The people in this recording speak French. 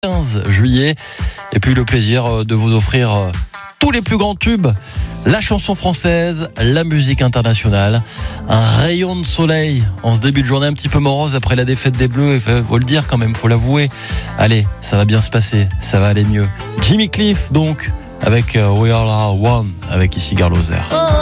15 juillet. Et puis le plaisir de vous offrir tous les plus grands tubes, la chanson française, la musique internationale. Un rayon de soleil en ce début de journée un petit peu morose après la défaite des Bleus. Il faut le dire quand même, faut l'avouer. Allez, ça va bien se passer, ça va aller mieux. Jimmy Cliff donc, avec We Are One, avec ici Garloser.